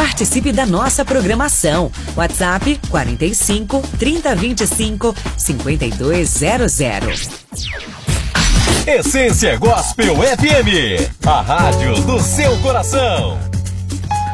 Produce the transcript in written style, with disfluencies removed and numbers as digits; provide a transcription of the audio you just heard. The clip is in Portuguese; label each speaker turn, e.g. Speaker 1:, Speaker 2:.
Speaker 1: Participe da nossa programação. WhatsApp 45 3025 5200.
Speaker 2: Essência Gospel FM, a rádio do seu coração.